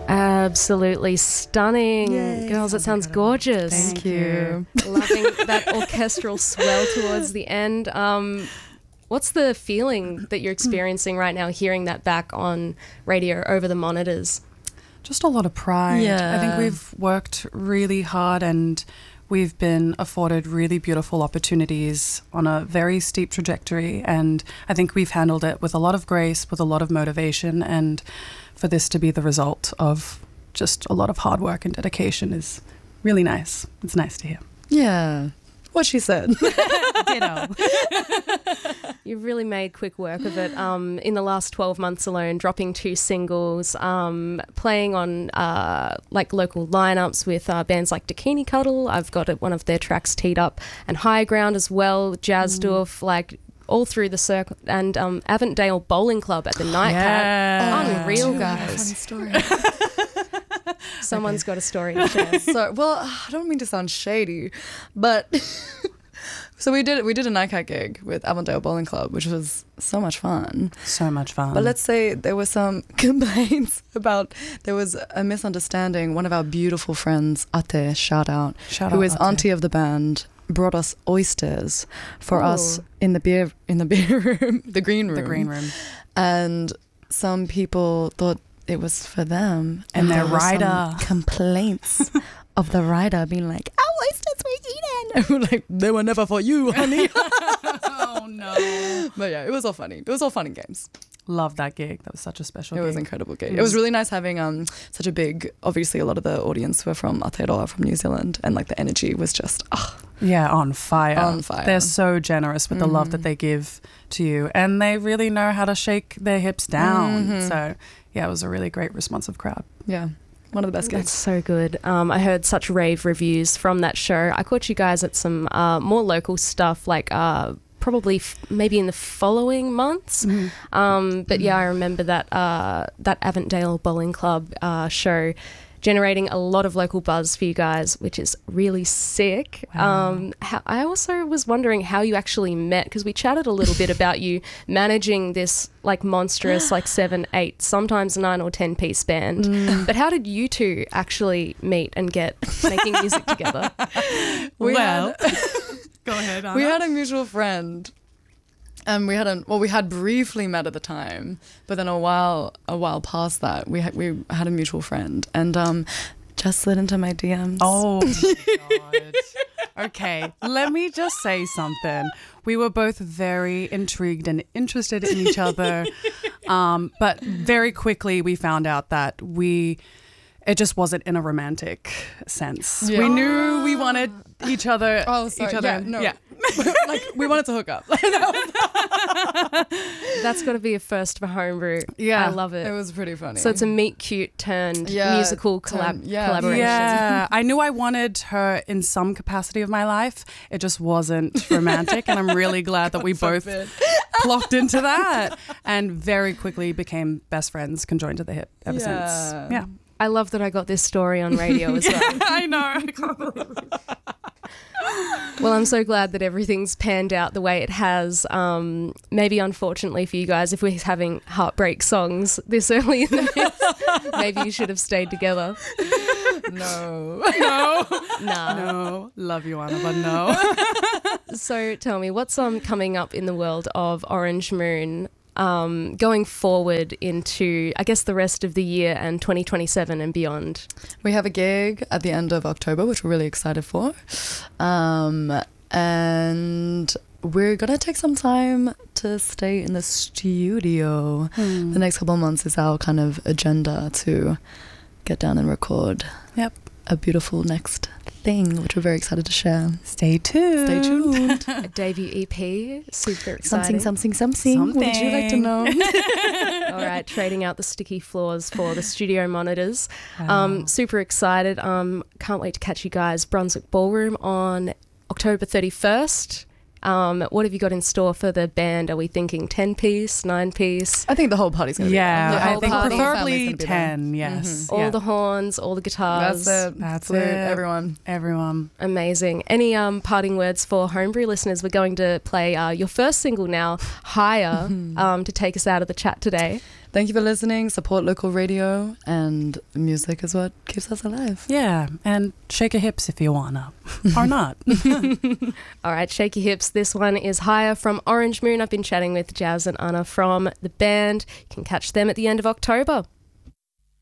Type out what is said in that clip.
Absolutely stunning. Yay. Girls, it sounds gorgeous. Thank you. Loving that orchestral swell towards the end. What's the feeling that you're experiencing right now hearing that back on radio over the monitors? Just a lot of pride. Yeah. I think we've worked really hard and we've been afforded really beautiful opportunities on a very steep trajectory, and I think we've handled it with a lot of grace, with a lot of motivation, and for this to be the result of just a lot of hard work and dedication is really nice. It's nice to hear. Yeah. What she said. Ditto. You've really made quick work of it in the last 12 months alone, dropping 2 singles, playing on like local lineups with bands like Dakini Cuddle. I've got one of their tracks teed up, and High Ground as well, Jazzdorf, like all through the circle, and Avondale Bowling Club at the Nightcap. Yeah. Unreal, Funny guys. story. Someone's got a story to share. So, well, I don't mean to sound shady, but so we did a nightcap gig with Avondale Bowling Club, which was so much fun. So much fun. But let's say there were some complaints about, there was a misunderstanding. One of our beautiful friends, Ate, shout out, who is Ate. auntie of the band, brought us oysters for us in the beer room, the green room. The green room. And some people thought it was for them, And their there were some rider. complaints of the rider being like, "Our oysters were eaten." And we're like, "They were never for you, honey." Oh no. But yeah, it was all funny. It was all fun and games. Love that gig. That was such a special It gig. was an incredible gig. It was really nice having such a big. Obviously, a lot of the audience were from Aotearoa, from New Zealand, and like the energy was just Yeah, on fire. On fire. They're so generous with the love that they give to you, and they really know how to shake their hips down. So yeah, it was a really great responsive crowd. yeah, one of the best That's gigs. so good. I heard such rave reviews from that show. I caught you guys at some more local stuff, like probably maybe in the following months. But yeah, I remember that that Avondale Bowling Club show generating a lot of local buzz for you guys, which is really sick. Wow. I also was wondering how you actually met, because we chatted a little bit about you managing this like monstrous like 7, 8, sometimes 9 or 10 piece band. But how did you two actually meet and get making music together? We Well, had- go ahead, Anna. We had a mutual friend, and we had briefly met at the time, but then a while past that, we had a mutual friend, and just slid into my DMs. Oh my God. Okay, let me just say something. We were both very intrigued and interested in each other, but very quickly we found out that it just wasn't in a romantic sense. Yeah. We knew we wanted each other. Oh, sorry. Each other. Yeah, no. Yeah. Like we wanted to hook up. That's got to be a first for Homebrew. Yeah. I love it. It was pretty funny. So it's a meet cute turned Yeah, musical yeah. collaboration. Yeah, I knew I wanted her in some capacity of my life. It just wasn't romantic, and I'm really glad that we both clocked into that and very quickly became best friends, conjoined to the hip ever since. Yeah. I love that I got this story on radio as well. I know. I can't believe it. Well, I'm so glad that everything's panned out the way it has. Maybe unfortunately for you guys, if we're having heartbreak songs this early in the mix, maybe you should have stayed together. No. Nah. No, love you, Anna, but no. So tell me, what's coming up in the world of Orange Moon going forward into, I guess, the rest of the year and 2027 and beyond? We have a gig at the end of October, which we're really excited for. And we're going to take some time to stay in the studio. The next couple of months is our kind of agenda to get down and record a beautiful next thing, which we're very excited to share. Stay tuned. Stay tuned. A debut EP, super exciting. Something. What would you like to know? All right, trading out the sticky floors for the studio monitors. Wow. Super excited. Can't wait to catch you guys. Brunswick Ballroom on October 31st. What have you got in store for the band? Are we thinking 10-piece, 9-piece? I think the whole party's going to be there. The Yeah, I whole think party, preferably family's gonna be there. 10, yes. All Yeah. the horns, all the guitars. That's it. That's Flute, it. everyone. Everyone. Amazing. Any parting words for Homebrew listeners? We're going to play your first single now, Higher, to take us out of the chat today. Thank you for listening. Support local radio, and music is what keeps us alive. Yeah, and shake your hips if you wanna, or not. All right, shake your hips. This one is Higher from Orange Moon. I've been chatting with Jazz and Anna from the band. You can catch them at the end of October.